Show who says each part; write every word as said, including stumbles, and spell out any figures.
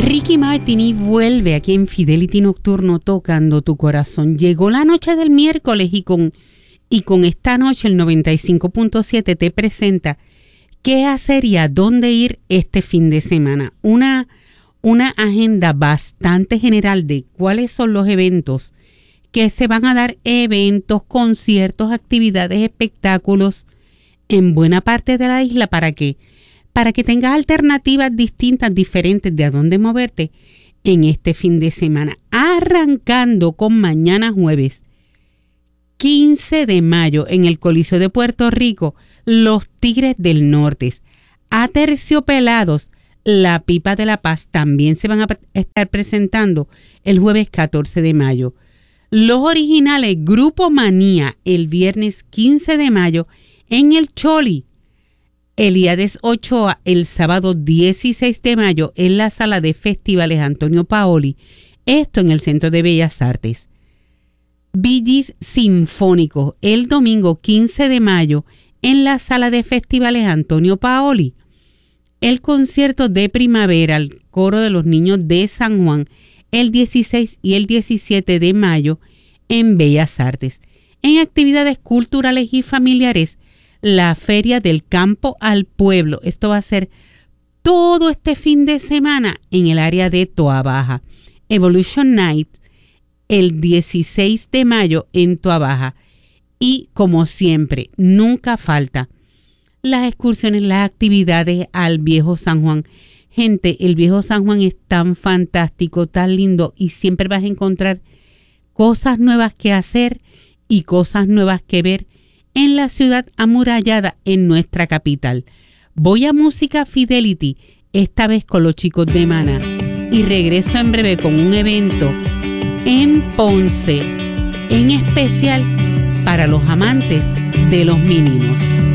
Speaker 1: Ricky Martin vuelve aquí en Fidelity Nocturno tocando tu corazón. Llegó la noche del miércoles y con, y con esta noche el noventa y cinco punto siete te presenta qué hacer y a dónde ir este fin de semana. Una, una agenda bastante general de cuáles son los eventos que se van a dar, eventos, conciertos, actividades, espectáculos en buena parte de la isla para que para que tengas alternativas distintas, diferentes de a dónde moverte en este fin de semana. Arrancando con mañana jueves, quince de mayo, en el Coliseo de Puerto Rico, los Tigres del Norte. Aterciopelados, la Pipa de la Paz, también se van a estar presentando el jueves catorce de mayo. Los Originales, Grupo Manía, el viernes quince de mayo, en el Choli. Elíades Ochoa el sábado dieciséis de mayo en la Sala de Festivales Antonio Paoli, esto en el Centro de Bellas Artes. Bee Gees Sinfónico el domingo quince de mayo en la Sala de Festivales Antonio Paoli. El concierto de primavera al Coro de los Niños de San Juan el dieciséis y el diecisiete de mayo en Bellas Artes. En actividades culturales y familiares, la Feria del Campo al Pueblo. Esto va a ser todo este fin de semana en el área de Toa Baja. Evolution Night el dieciséis de mayo en Toa Baja. Y como siempre, nunca falta las excursiones, las actividades al Viejo San Juan. Gente, el Viejo San Juan es tan fantástico, tan lindo y siempre vas a encontrar cosas nuevas que hacer y cosas nuevas que ver en la ciudad amurallada en nuestra capital. Voy a Música Fidelity, esta vez con los chicos de Maná, y regreso en breve con un evento en Ponce, en especial para los amantes de los mínimos.